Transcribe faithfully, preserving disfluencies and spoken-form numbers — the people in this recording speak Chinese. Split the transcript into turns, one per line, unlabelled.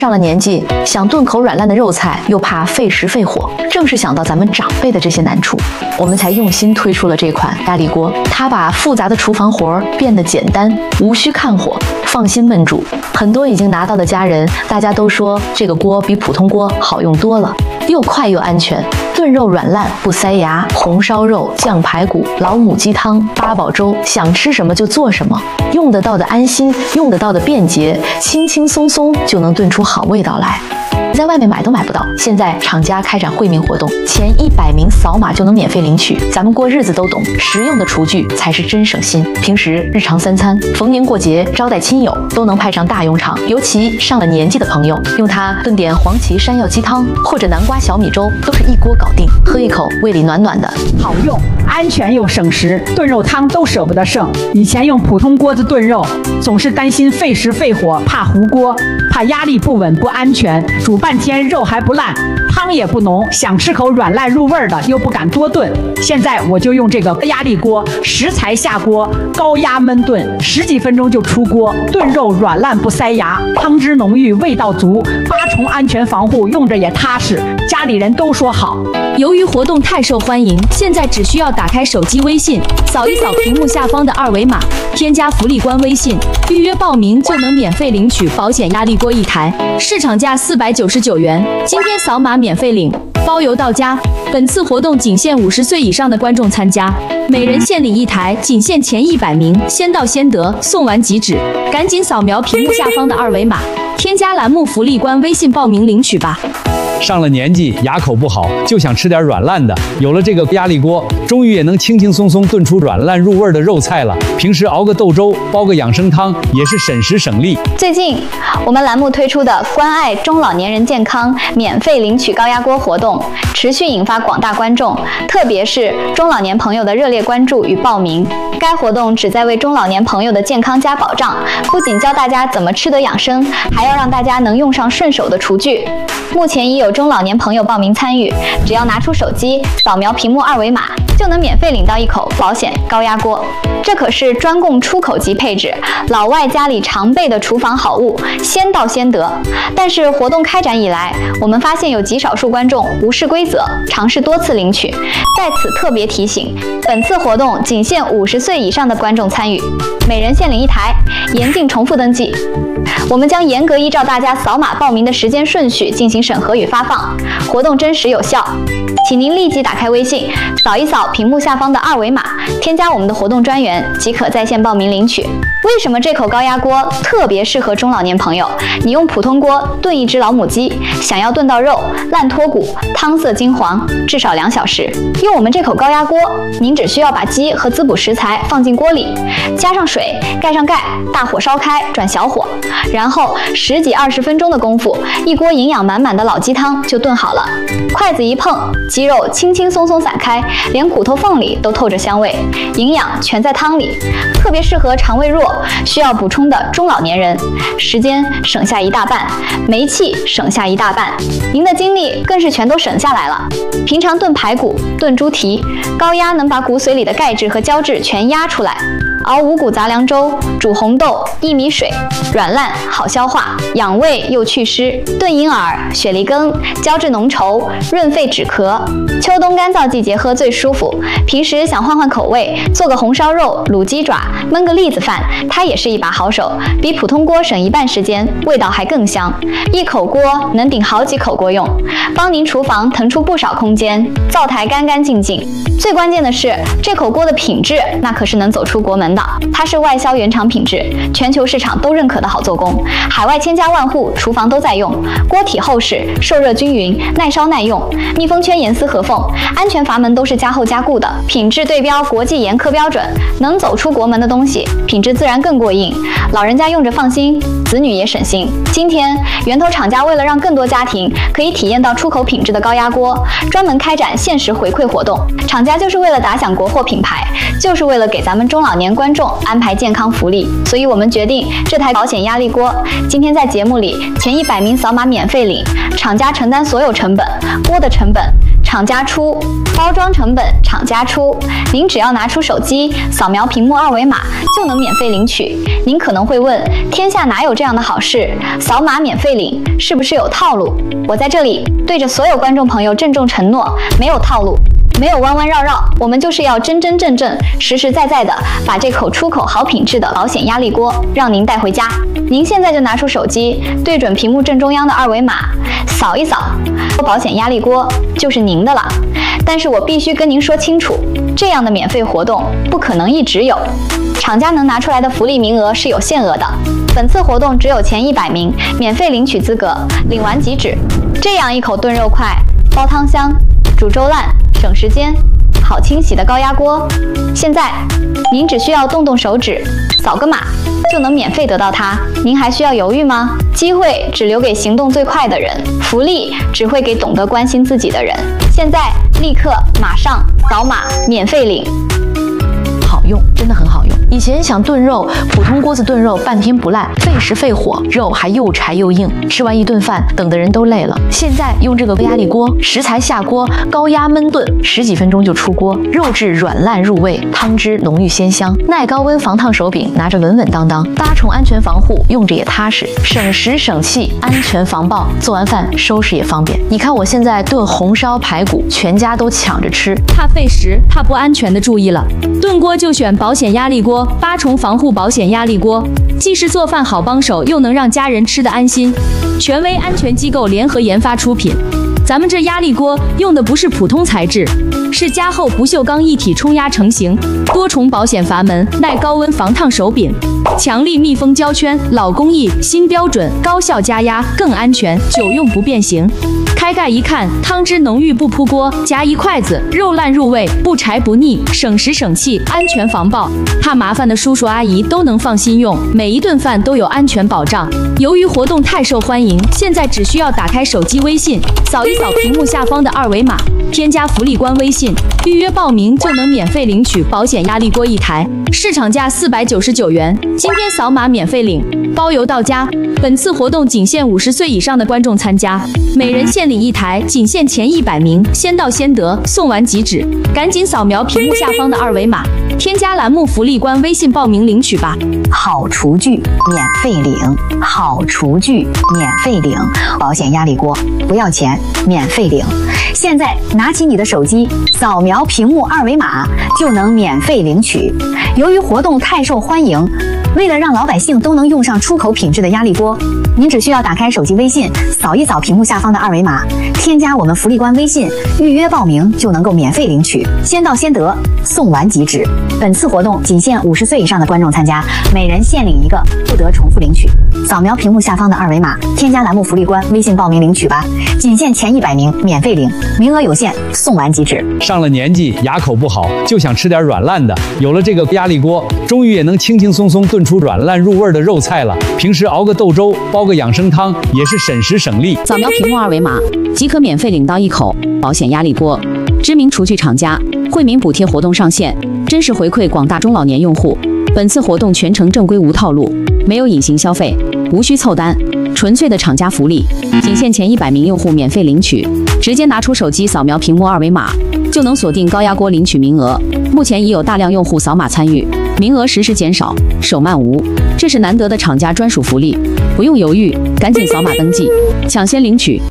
上了年纪，想炖口软烂的肉菜，又怕费时费火，正是想到咱们长辈的这些难处，我们才用心推出了这款压力锅。它把复杂的厨房活儿变得简单，无需看火，放心焖煮。很多已经拿到的家人，大家都说这个锅比普通锅好用多了，又快又安全，炖肉软烂不塞牙，红烧肉、酱排骨、老母鸡汤、八宝粥，想吃什么就做什么，用得到的安心，用得到的便捷，轻轻松松就能炖出好味道来。在外面买都买不到，现在厂家开展惠民活动，前一百名扫码就能免费领取。咱们过日子都懂，实用的厨具才是真省心。平时日常三餐、逢年过节招待亲友都能派上大用场，尤其上了年纪的朋友，用它炖点黄芪山药鸡汤或者南瓜小米粥，都是一锅搞定，喝一口胃里暖暖的。
好用、安全又省时，炖肉汤都舍不得剩。以前用普通锅子炖肉，总是担心费时费火，怕糊锅，怕压力不稳不安全，煮半天肉还不烂，汤也不浓，想吃口软烂入味的又不敢多炖。现在我就用这个压力锅，食材下锅，高压焖炖，十几分钟就出锅，炖肉软烂不塞牙，汤汁浓郁，味道足，八重安全防护，用着也踏实，家里人都说好。
由于活动太受欢迎，现在只需要打开手机微信，扫一扫屏幕下方的二维码，添加福利官微信，预约报名就能免费领取保险压力锅一台，市场价四百九十九元，今天扫码免费领，包邮到家。本次活动仅限五十岁以上的观众参加，每人限领一台，仅限前一百名，先到先得，送完即止。赶紧扫描屏幕下方的二维码，添加栏目福利官微信报名领取吧。
上了年纪，牙口不好，就想吃点软烂的。有了这个压力锅，终于也能轻轻松松炖出软烂入味的肉菜了。平时熬个豆粥，煲个养生汤，也是省时省力。
最近，我们栏目推出的关爱中老年人健康免费领取高压锅活动，持续引发广大观众，特别是中老年朋友的热烈关注与报名。该活动旨在为中老年朋友的健康加保障，不仅教大家怎么吃得养生，还要让大家能用上顺手的厨具。目前已有中老年朋友报名参与，只要拿出手机扫描屏幕二维码，就能免费领到一口保险高压锅。这可是专供出口级配置，老外家里常备的厨房好物，先到先得。但是活动开展以来，我们发现有极少数观众无视规则，尝试多次领取。在此特别提醒，本次活动仅限五十岁以上的观众参与，每人限领一台，严禁重复登记。我们将严格依照大家扫码报名的时间顺序进行审核与发放，活动真实有效。请您立即打开微信，扫一扫屏幕下方的二维码，添加我们的活动专员，即可在线报名领取。为什么这口高压锅特别适合中老年朋友？你用普通锅炖一只老母鸡，想要炖到肉烂脱骨，汤色金黄，至少两小时。用我们这口高压锅，您只需要把鸡和滋补食材放进锅里，加上水，盖上盖，大火烧开，转小火，然后十几二十分钟的功夫，一锅营养满满的老鸡汤就炖好了。筷子一碰，鸡肉轻轻松松散开，连骨头缝里都透着香味，营养全在汤里，特别适合肠胃弱、需要补充的中老年人。时间省下一大半，煤气省下一大半，您的精力更是全都省下来了。平常炖排骨、炖猪蹄，高压能把骨髓里的钙质和胶质全压出来。熬五谷杂粮粥，煮红豆、薏米水，软烂好消化，养胃又祛湿；炖银耳、雪梨羹，胶质浓稠，润肺止咳。秋冬干燥季节喝最舒服，平时想换换口味，做个红烧肉、卤鸡爪，焖个栗子饭，它也是一把好手，比普通锅省一半时间，味道还更香。一口锅能顶好几口锅用，帮您厨房腾出不少空间，灶台干干净净。最关键的是，这口锅的品质那可是能走出国门的，它是外销原厂品质，全球市场都认可的好做工，海外千家万户厨房都在用。锅体厚实，受热均匀，耐烧耐用，密封圈严丝合缝，安全阀门都是加厚加固的，品质对标国际严苛标准，能走出国门的东西，品质自然更过硬，老人家用着放心，子女也省心。今天源头厂家为了让更多家庭可以体验到出口品质的高压锅，专门开展限时回馈活动。厂家就是为了打响国货品牌，就是为了给咱们中老年观众安排健康福利，所以我们决定这台保险压力锅今天在节目里前一百名扫码免费领，厂家承担所有成本，锅的成本厂家出，包装成本厂家出，您只要拿出手机扫描屏幕二维码就能免费领取。您可能会问，天下哪有这样的好事？扫码免费领是不是有套路？我在这里对着所有观众朋友郑重承诺，没有套路，没有弯弯绕绕，我们就是要真真正正、实实在在的把这口出口好品质的保险压力锅让您带回家。您现在就拿出手机，对准屏幕正中央的二维码，扫一扫，保险压力锅就是您的了。但是我必须跟您说清楚，这样的免费活动不可能一直有，厂家能拿出来的福利名额是有限额的。本次活动只有前一百名免费领取资格，领完即止。这样一口炖肉快、煲汤香、煮粥烂、省时间、好清洗的高压锅，现在您只需要动动手指，扫个码就能免费得到它。您还需要犹豫吗？机会只留给行动最快的人，福利只会给懂得关心自己的人。现在立刻马上扫码免费领。
好用，真的很好用。以前想炖肉，普通锅子炖肉半天不烂，费时费火，肉还又柴又硬，吃完一顿饭等的人都累了。现在用这个压力锅，食材下锅，高压焖炖，十几分钟就出锅，肉质软烂入味，汤汁浓郁鲜香。耐高温防烫手柄，拿着稳稳当当，八重安全防护，用着也踏实，省时省气，安全防爆。做完饭收拾也方便。你看我现在炖红烧排骨，全家都抢着吃。
怕费时、怕不安全的注意了，炖锅就选保险压力锅，八重防护保险压力锅，既是做饭好帮手，又能让家人吃得安心。权威安全机构联合研发出品。咱们这压力锅用的不是普通材质，是加厚不锈钢一体冲压成型，多重保险阀门，耐高温防烫手柄，强力密封胶圈，老工艺新标准，高效加压更安全，久用不变形。开盖一看，汤汁浓郁不扑锅，夹一筷子，肉烂入味，不柴不腻，省时省气，安全防爆。怕麻烦的叔叔阿姨都能放心用，每一顿饭都有安全保障。由于活动太受欢迎，现在只需要打开手机微信，扫一扫屏幕下方的二维码，添加福利官微信，预约报名就能免费领取保险压力锅一台，市场价四百九十九元，今天扫码免费领，包邮到家。本次活动仅限五十岁以上的观众参加，每人限领一台，仅限前一百名，先到先得，送完即止。赶紧扫描屏幕下方的二维码，添加栏目福利官微信报名领取吧。
好厨具免费领，好厨具免费领，保险压力锅不要钱，免费领。现在拿起你的手机，扫描屏幕二维码就能免费领取。由于活动太受欢迎，为了让老百姓都能用上出口品质的压力锅，您只需要打开手机微信，扫一扫屏幕下方的二维码，添加我们福利官微信，预约报名就能够免费领取，先到先得，送完即止。本次活动仅限五十岁以上的观众参加，每人限领一个，不得重复领取。扫描屏幕下方的二维码，添加栏目福利官微信报名领取吧，仅限前一百名免费领，名额有限，送完即止。
上了年纪，牙口不好，就想吃点软烂的，有了这个压力锅，终于也能轻轻松松炖出软烂入味的肉菜了。平时熬个豆粥，煲个养生汤，也是省时省力。
扫描屏幕二维码即可免费领到一口保险压力锅。知名厨具厂家惠民补贴活动上线，真实回馈广大中老年用户。本次活动全程正规无套路，没有隐形消费，无需凑单，纯粹的厂家福利，仅限前一百名用户免费领取。直接拿出手机扫描屏幕二维码，就能锁定高压锅领取名额。目前已有大量用户扫码参与，名额实时减少，手慢无。这是难得的厂家专属福利，不用犹豫，赶紧扫码登记，抢先领取。